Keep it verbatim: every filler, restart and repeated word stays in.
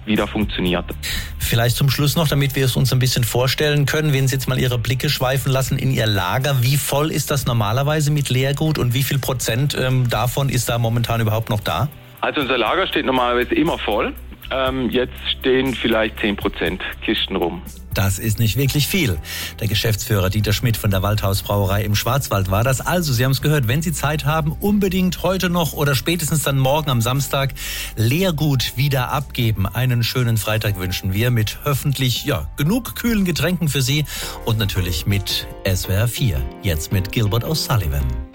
wieder funktioniert. Vielleicht zum Schluss noch, damit wir es uns ein bisschen vorstellen können, wenn Sie jetzt mal Ihre Blicke schweifen lassen in Ihr Lager. Wie voll ist das normalerweise mit Leergut und wie viel Prozent ähm, davon ist da momentan überhaupt noch da? Also unser Lager steht normalerweise immer voll. Ähm, jetzt stehen vielleicht zehn Prozent Kisten rum. Das ist nicht wirklich viel. Der Geschäftsführer Dieter Schmidt von der Waldhaus-Brauerei im Schwarzwald war das. Also, Sie haben es gehört, wenn Sie Zeit haben, unbedingt heute noch oder spätestens dann morgen am Samstag Leergut wieder abgeben. Einen schönen Freitag wünschen wir mit hoffentlich ja, genug kühlen Getränken für Sie und natürlich mit S W R vier. Jetzt mit Gilbert O'Sullivan.